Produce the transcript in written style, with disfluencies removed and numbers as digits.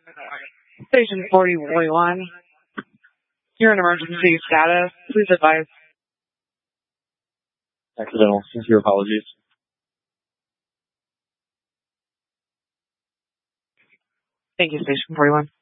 Station 4041. You're in emergency status. Please advise. Accidental. Sincere apologies. Thank you, Station 41.